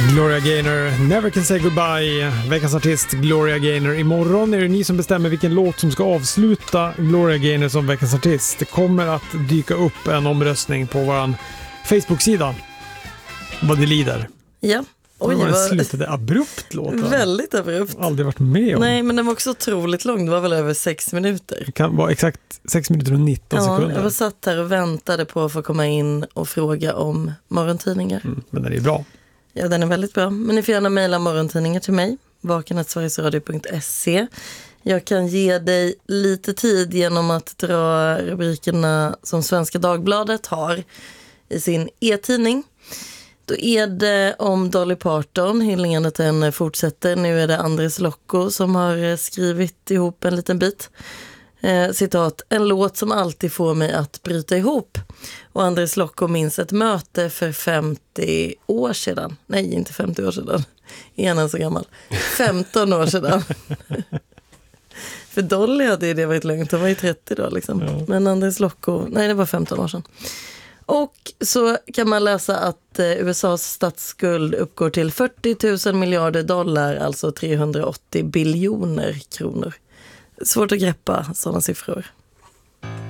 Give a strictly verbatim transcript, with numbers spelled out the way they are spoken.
Gloria Gaynor, Never Can Say Goodbye. Veckans artist Gloria Gaynor. Imorgon är det ni som bestämmer vilken låt som ska avsluta Gloria Gaynor som veckans artist. Det kommer att dyka upp en omröstning på vår Facebook-sida vad det lider. Ja. Oj, det var slutade abrupt låta. Väldigt abrupt. Aldrig varit med om. Nej, men den var också otroligt lång. Det var väl över sex minuter. Det kan vara exakt sex minuter och nitton ja, sekunder. Jag var satt här och väntade på att få komma in och fråga om morgontidningar. Mm, men den är bra. Ja, den är väldigt bra. Men ni får gärna mejla morgontidningar till mig. vaken snabel-a sverigesradio punkt se. Jag kan ge dig lite tid genom att dra rubrikerna som Svenska Dagbladet har i sin e-tidning. Då är det om Dolly Parton, hyllningen till henne fortsätter. Nu är det Andres Locco som har skrivit ihop en liten bit. Eh, citat, en låt som alltid får mig att bryta ihop. Och Andres Locco minns ett möte för femtio år sedan. Nej, inte femtio år sedan. Är han så gammal? femton år sedan. För Dolly hade det varit lugnt. Hon var ju trettio då liksom. Ja. Men Andres Locco, nej det var femton år sedan. Och så kan man läsa att eh, U S A:s statsskuld uppgår till fyrtio tusen miljarder dollar, alltså trehundraåttio biljoner kronor. Svårt att greppa sådana siffror.